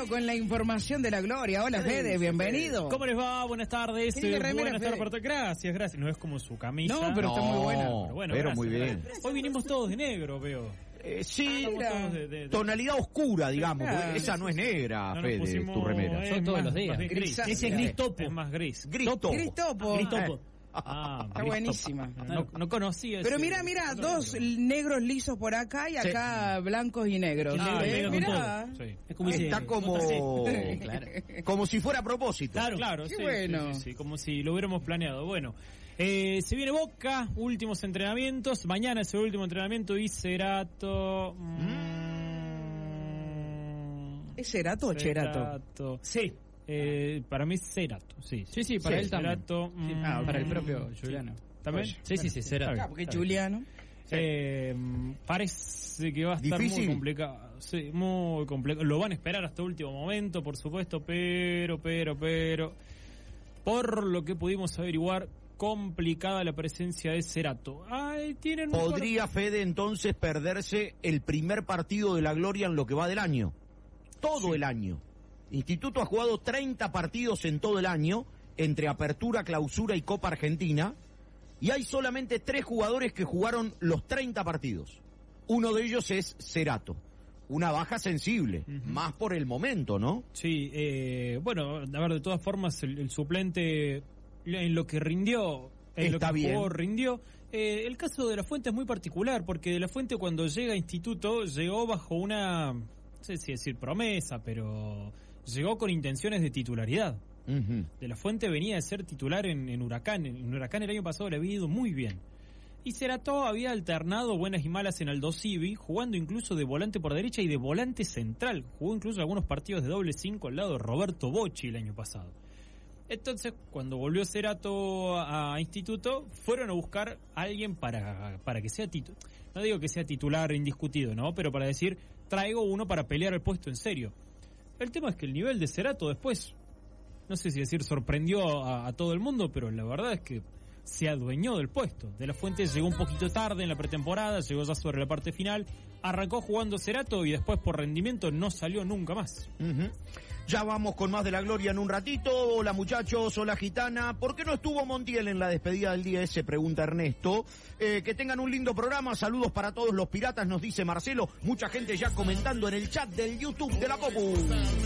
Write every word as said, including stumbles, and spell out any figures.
Marcelo con la información de la gloria. Hola, Fede, bienvenido. ¿Cómo les va? Buenas tardes. ¿Tiene remera, Buenas tardes, Fede? Gracias, gracias. No es como su camisa. No, pero no, está muy buena. Pero, bueno, pero gracias, muy bien. gracias. Hoy vinimos todos de negro, veo. Eh, sí, Estamos todos de, de, de... tonalidad oscura, digamos. Claro. Porque esa no es negra, No nos Fede, pusimos- tu remera. es Son todos más- los días. más bien gris. Grisácea. Ese es gris topo. Es más gris. Gris topo. Gris topo. Gris topo. Eh. Ah, Está gris buenísima. topo. No, no conocía Pero ese- mira, mira, ese dos negro. negros lisos por acá y acá blancos y negros. Ah, ¿Eh? negro con Mirá. todo. Sí. Es como dice- Está como, Claro. como si fuera a propósito. Claro, claro, Qué sí, bueno. sí, sí, sí, como si lo hubiéramos planeado. Bueno, eh, se viene Boca, últimos entrenamientos. Mañana es el último entrenamiento y Cerato. Mm, ¿Es Cerato o Cherato? Cerato. Sí. Eh, para mí Cerato, sí. Sí, sí, para Sí, él también. Cerato, Sí, mm, ah, para el mm, propio sí. Juliano. ¿También? Sí, sí, sí, será. Está bien, Ah, porque está bien. Juliano. Eh, parece que va a estar Difícil. muy complicado. Sí, muy complicado. Lo van a esperar hasta último momento, por supuesto, pero, pero, pero. Por lo que pudimos averiguar, complicada la presencia de Cerato. Ay, tienen un Podría Fede entonces perderse el primer partido de la gloria en lo que va del año. Todo Sí. el año. Instituto ha jugado treinta partidos en todo el año, entre Apertura, Clausura y Copa Argentina, y hay solamente tres jugadores que jugaron los treinta partidos. Uno de ellos es Cerato. Una baja sensible, Ujú. más por el momento, ¿no? Sí, eh, bueno, a ver, de todas formas, el, el suplente en lo que rindió, en Está lo que bien. jugó, rindió. Eh, el caso de La Fuente es muy particular, porque De La Fuente cuando llega a Instituto llegó bajo una, no sé si decir promesa, pero llegó con intenciones de titularidad. Ujú. De La Fuente venía de ser titular en, en Huracán. En Huracán el año pasado le había ido muy bien. Y Cerato había alternado buenas y malas en Aldo Civi, jugando incluso de volante por derecha y de volante central. Jugó incluso algunos partidos de doble cinco al lado de Roberto Bocci el año pasado. Entonces, cuando volvió Cerato a, a Instituto, fueron a buscar a alguien para, para que sea titular. No digo que sea titular indiscutido, ¿no? Pero para decir, traigo uno para pelear el puesto en serio. El tema es que el nivel de Cerato después, no sé si decir sorprendió a, a todo el mundo, pero la verdad es que se adueñó del puesto. De La Fuente llegó un poquito tarde en la pretemporada, llegó ya sobre la parte final, arrancó jugando Cerato y después por rendimiento no salió nunca más. Ujú. Ya vamos con más de la gloria en un ratito. Hola muchachos, hola gitana. ¿Por qué no estuvo Montiel en la despedida del día ese? Pregunta Ernesto. Eh, que tengan un lindo programa. Saludos para todos los piratas, nos dice Marcelo. Mucha gente ya comentando en el chat del YouTube de la Popu.